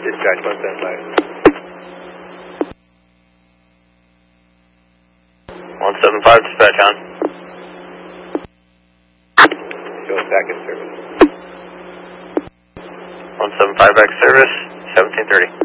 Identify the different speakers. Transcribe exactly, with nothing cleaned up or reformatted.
Speaker 1: Dispatch one seven five.
Speaker 2: one seven five, dispatch on.
Speaker 1: Show us back in service.
Speaker 2: one seven five back service, seventeen thirty.